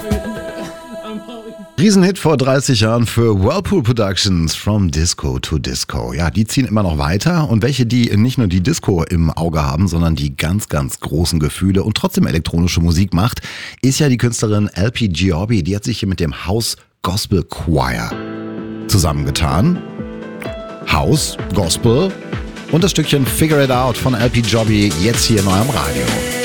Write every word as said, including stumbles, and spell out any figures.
Riesenhit vor dreißig Jahren für Whirlpool Productions, From Disco to Disco. Ja, die ziehen immer noch weiter und welche, die nicht nur die Disco im Auge haben, sondern die ganz, ganz großen Gefühle und trotzdem elektronische Musik macht, ist ja die Künstlerin L P Giobbi. Die hat sich hier mit dem House Gospel Choir zusammengetan. House, Gospel und das Stückchen Figure It Out von L P Giobbi jetzt hier neu am Radio.